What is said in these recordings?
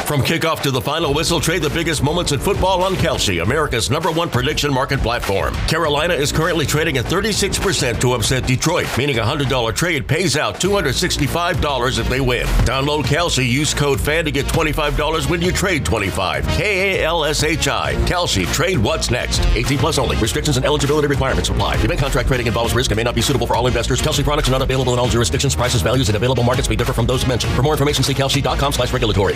From kickoff to the final whistle, trade the biggest moments in football on Kalshi, America's #1 prediction market platform. Carolina is currently trading at 36% to upset Detroit, meaning a $100 trade pays out $265 if they win. Download Kalshi, use code FAN to get $25 when you trade 25. KALSHI. Kalshi. Trade what's next. 18 plus only. Restrictions and eligibility requirements apply. Event contract trading involves risk and may not be suitable for all investors. Kalshi products are not available in all jurisdictions. Prices, values, and available markets may differ from those mentioned. For more information, see kalshi.com/regulatory.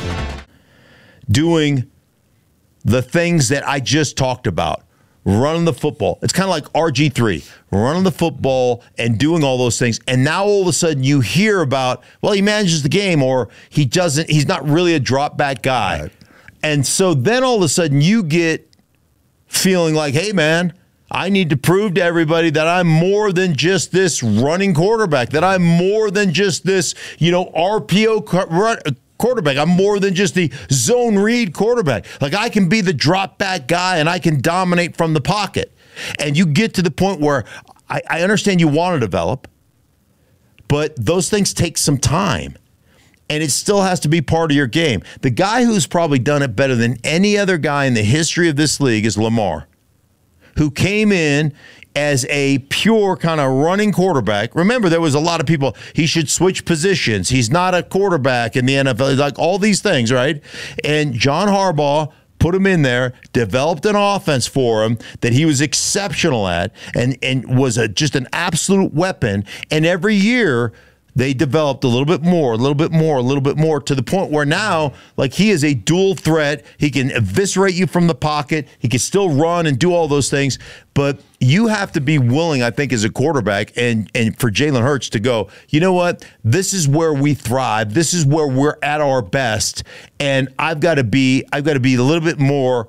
Doing the things that I just talked about, running the football. It's kind of like RG3, running the football and doing all those things. And now all of a sudden you hear about, well, he manages the game or he's not really a drop back guy. Right. And so then all of a sudden you get feeling like, hey, man, I need to prove to everybody that I'm more than just this running quarterback, that I'm more than just this, RPO quarterback. I'm more than just the zone read quarterback. Like, I can be the drop back guy and I can dominate from the pocket. And you get to the point where I understand you want to develop, but those things take some time. And it still has to be part of your game. The guy who's probably done it better than any other guy in the history of this league is Lamar, who came in as a pure kind of running quarterback. Remember, there was a lot of people, he should switch positions. He's not a quarterback in the NFL. Like all these things, right? And John Harbaugh put him in there, developed an offense for him that he was exceptional at and was just an absolute weapon. And every year, they developed a little bit more to the point where now, like, he is a dual threat. He can eviscerate you from the pocket. He can still run and do all those things. But you have to be willing, I think, as a quarterback and for Jalen Hurts to go, you know what? This is where we thrive. This is where we're at our best. And I've got to be a little bit more,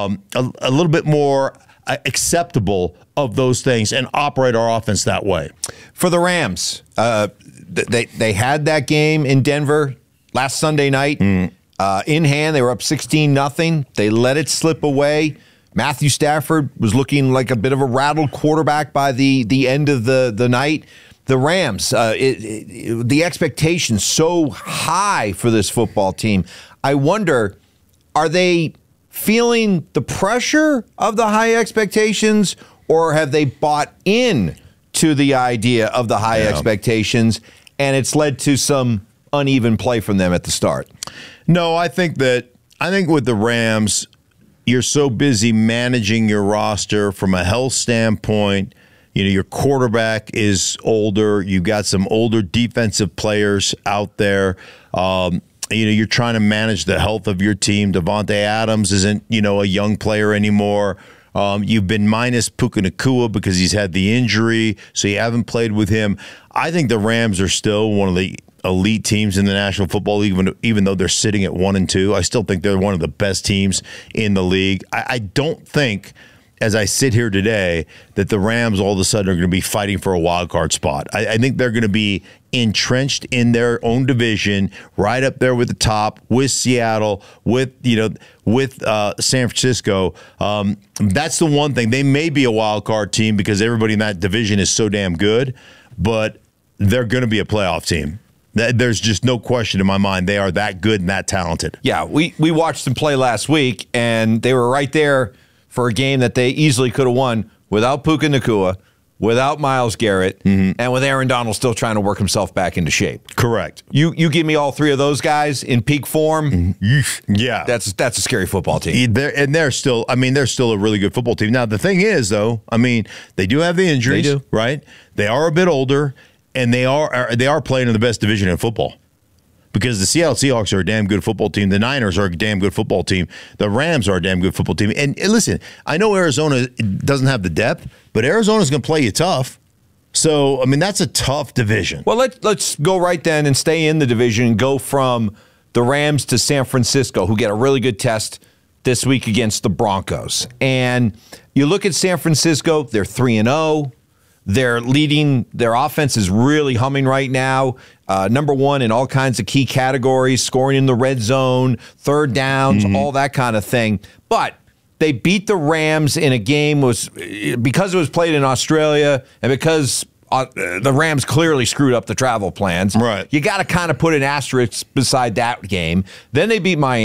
acceptable of those things and operate our offense that way. For the Rams, they had that game in Denver last Sunday night. In hand, they were up 16-0. They let it slip away. Matthew Stafford was looking like a bit of a rattled quarterback by the end of the night. The Rams, the expectations so high for this football team. I wonder, are they feeling the pressure of the high expectations, or have they bought in to the idea of the high expectations, and it's led to some uneven play from them at the start? No, I think with the Rams, you're so busy managing your roster from a health standpoint. Your quarterback is older. You've got some older defensive players out there. You're trying to manage the health of your team. Devontae Adams isn't, a young player anymore. You've been minus Puka Nacua because he's had the injury, so you haven't played with him. I think the Rams are still one of the elite teams in the National Football League, even though they're sitting at 1-2. I still think they're one of the best teams in the league. I don't think, as I sit here today, that the Rams all of a sudden are going to be fighting for a wild card spot. I think they're going to be entrenched in their own division, right up there with the top, with Seattle, with San Francisco. That's the one thing. They may be a wild card team because everybody in that division is so damn good, but they're going to be a playoff team. There's just no question in my mind. They are that good and that talented. Yeah, we watched them play last week, and they were right there for a game that they easily could have won without Puka Nacua, without Myles Garrett, and with Aaron Donald still trying to work himself back into shape. Correct. You give me all three of those guys in peak form. Yeah, that's a scary football team. They're still a really good football team. Now the thing is, though, they do have the injuries. They do. Right? They are a bit older, and they are playing in the best division in football. Because the Seattle Seahawks are a damn good football team. The Niners are a damn good football team. The Rams are a damn good football team. And listen, I know Arizona doesn't have the depth, but Arizona's going to play you tough. So, that's a tough division. Well, let's go right then and stay in the division and go from the Rams to San Francisco, who get a really good test this week against the Broncos. And you look at San Francisco, they're 3-0. They're leading. Their offense is really humming right now. Number one in all kinds of key categories, scoring in the red zone, third downs, all that kind of thing. But they beat the Rams in a game because it was played in Australia and because the Rams clearly screwed up the travel plans. Right. You got to kind of put an asterisk beside that game. Then they beat Miami.